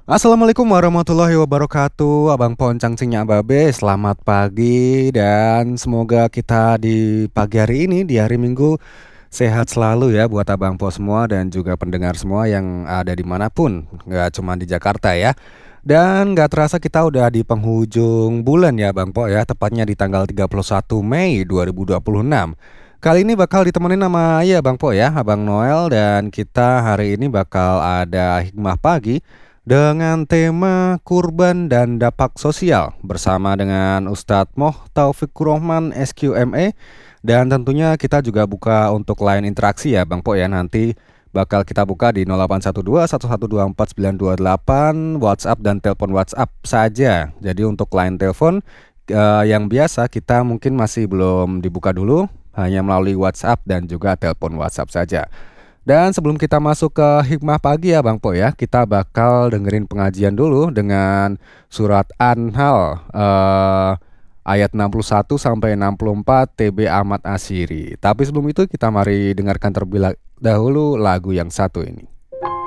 Assalamualaikum warahmatullahi wabarakatuh, Abang Poncang Cinya Babe, selamat pagi dan semoga kita di pagi hari ini, di hari Minggu, sehat selalu ya buat Abang Po semua dan juga pendengar semua yang ada dimanapun, nggak cuma di Jakarta ya. Dan nggak terasa kita udah di penghujung bulan ya Bang Po ya, tepatnya di tanggal 31 Mei 2026. Kali ini bakal ditemenin sama ya Bang Po ya, Abang Noel, dan kita hari ini bakal ada hikmah pagi dengan tema kurban dan dampak sosial bersama dengan Ustadz Moh Taufikur Rahman SQME, dan tentunya kita juga buka untuk line interaksi ya Bang Po ya, nanti bakal kita buka di 0812 1124 928 WhatsApp dan telepon WhatsApp saja. Jadi untuk line telepon yang biasa kita mungkin masih belum dibuka dulu, hanya melalui WhatsApp dan juga telepon WhatsApp saja. Dan sebelum kita masuk ke hikmah pagi ya Bang Po ya, kita bakal dengerin pengajian dulu dengan surat An-Nahl ayat 61 sampai 64 TB Ahmad Asyiri. Tapi sebelum itu kita mari dengarkan terlebih dahulu lagu yang satu ini.